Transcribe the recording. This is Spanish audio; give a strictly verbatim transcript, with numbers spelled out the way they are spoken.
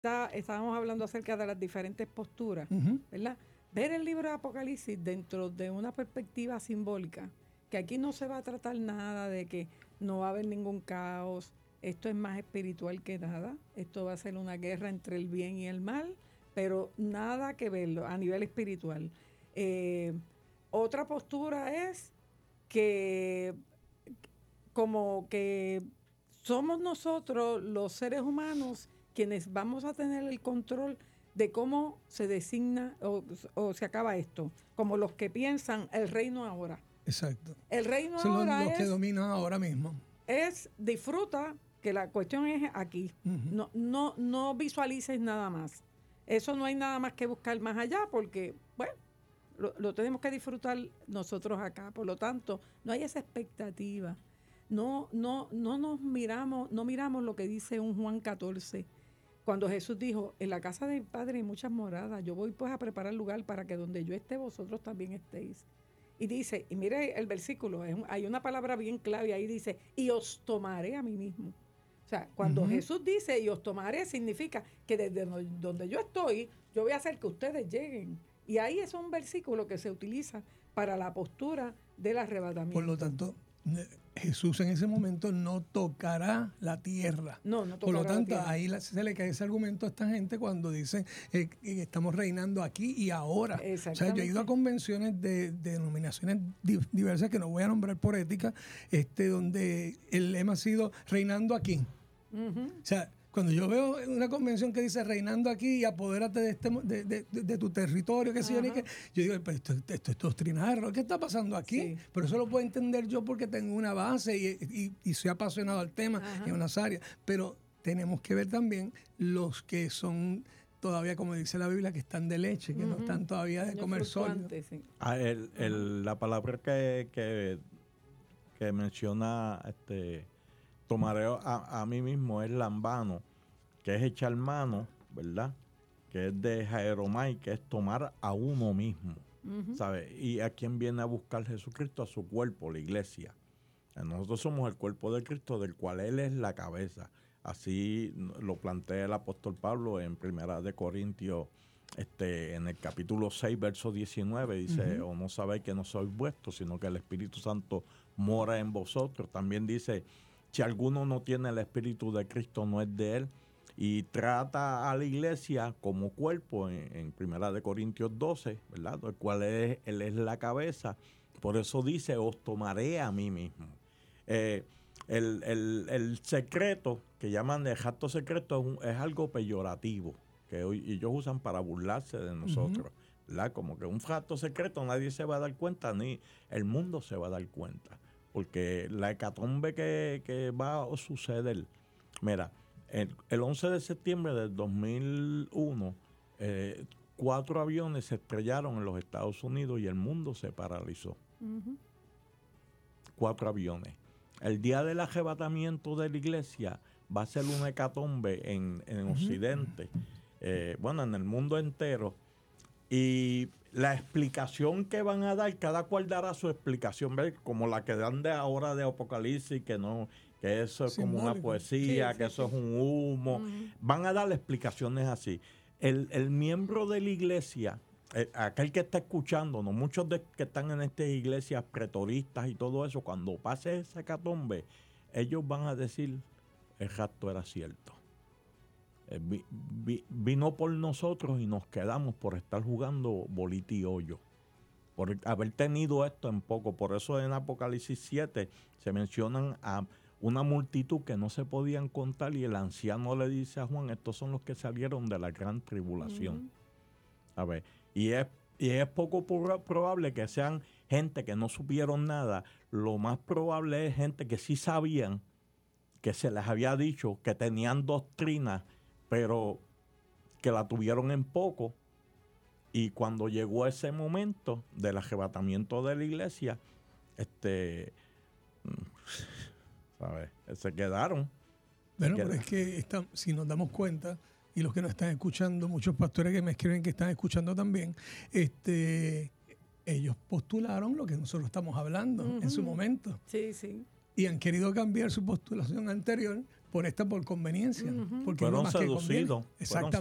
está, estábamos hablando acerca de las diferentes posturas, Uh-huh. ¿verdad? Ver el libro de Apocalipsis dentro de una perspectiva simbólica, que aquí no se va a tratar nada de que no va a haber ningún caos, esto es más espiritual que nada, esto va a ser una guerra entre el bien y el mal, pero nada que verlo a nivel espiritual. Eh, otra postura es que como que somos nosotros los seres humanos quienes vamos a tener el control de cómo se designa o, o se acaba esto, como los que piensan el reino ahora. Exacto. El reino Son los, ahora los que es, dominan ahora mismo. es disfruta, que la cuestión es aquí. Uh-huh. No, no, no visualices nada más. Eso no hay nada más que buscar más allá porque, bueno, lo, lo tenemos que disfrutar nosotros acá. Por lo tanto, no hay esa expectativa. No, no, no nos miramos, no miramos lo que dice un Juan catorce, cuando Jesús dijo, en la casa de mi Padre hay muchas moradas, yo voy pues a preparar lugar para que donde yo esté, vosotros también estéis. Y dice, y mire el versículo, es un, hay una palabra bien clave ahí, dice, y os tomaré a mí mismo. O sea, cuando uh-huh. Jesús dice, y os tomaré, significa que desde donde yo estoy, yo voy a hacer que ustedes lleguen. Y ahí es un versículo que se utiliza para la postura del arrebatamiento. Por lo tanto, Jesús en ese momento no tocará la tierra. No, no tocará Por lo tanto, la tierra. ahí se le cae ese argumento a esta gente cuando dicen eh, que estamos reinando aquí y ahora. O sea, yo he ido a convenciones de, de denominaciones diversas que no voy a nombrar por ética, este, donde el lema ha sido reinando aquí. Uh-huh. O sea, cuando yo veo una convención que dice reinando aquí y apodérate de, este, de, de, de, de tu territorio, que sé yo, que, yo digo, pero esto, esto es doctrinario, ¿qué está pasando aquí? Sí. Pero eso lo puedo entender yo porque tengo una base y, y, y soy apasionado al tema Ajá. en unas áreas. Pero tenemos que ver también los que son todavía, como dice la Biblia, que están de leche, que uh-huh. no están todavía de comer sólido. Sí. Ah, el, el, la palabra que, que, que menciona este tomaré a, a mí mismo es lambano, que es echar mano, ¿verdad? Que es de jaeromai, que es tomar a uno mismo, uh-huh. ¿sabes? ¿Y a quién viene a buscar Jesucristo? A su cuerpo, la iglesia. Nosotros somos el cuerpo de Cristo, del cual Él es la cabeza. Así lo plantea el apóstol Pablo en Primera de Corintios, este, en el capítulo seis, verso diecinueve, dice, uh-huh. o no sabéis que no sois vuestros, sino que el Espíritu Santo mora en vosotros. También dice, si alguno no tiene el Espíritu de Cristo, no es de él. Y trata a la iglesia como cuerpo en, en Primera de Corintios doce, ¿verdad? El cual es, él es la cabeza. Por eso dice, os tomaré a mí mismo. Eh, el, el, el secreto, que llaman el jacto secreto, es, un, es algo peyorativo, que hoy ellos usan para burlarse de nosotros. Uh-huh. ¿Verdad? Como que un jacto secreto nadie se va a dar cuenta, ni el mundo se va a dar cuenta. Porque la hecatombe que, que va a suceder, mira, el, el once de septiembre del dos mil uno, eh, cuatro aviones se estrellaron en los Estados Unidos y el mundo se paralizó. Uh-huh. Cuatro aviones. El día del arrebatamiento de la iglesia va a ser una hecatombe en, en uh-huh. Occidente, eh, bueno, en el mundo entero. Y la explicación que van a dar, cada cual dará su explicación, ¿ves? Como la que dan de ahora de Apocalipsis, que no, que eso es Simbólico. Como una poesía, sí, que sí, eso sí. Es un humo. Uh-huh. Van a dar explicaciones así. El, el miembro de la iglesia, el, aquel que está escuchando, no muchos de que están en estas iglesias pretoristas y todo eso, cuando pase ese hecatombe, ellos van a decir, el rapto era cierto. Vi, vi, vino por nosotros y nos quedamos por estar jugando bolita y hoyo, por haber tenido esto en poco. Por eso en Apocalipsis siete se mencionan a una multitud que no se podían contar y el anciano le dice a Juan, estos son los que salieron de la gran tribulación. Uh-huh. A ver, y es, y es poco probable que sean gente que no supieron nada. Lo más probable es gente que sí sabían, que se les había dicho que tenían doctrina, pero que la tuvieron en poco, y cuando llegó ese momento del arrebatamiento de la iglesia, este, ¿sabes? Se quedaron. Bueno, se pero quedaron. Es que está, si nos damos cuenta, y los que nos están escuchando, muchos pastores que me escriben que están escuchando también, este, ellos postularon lo que nosotros estamos hablando uh-huh. en su momento. Sí, sí. Y han querido cambiar su postulación anterior por esta por conveniencia. Ujú. Porque es lo Fueron más que conviene. seducidos. Fueron Exactamente.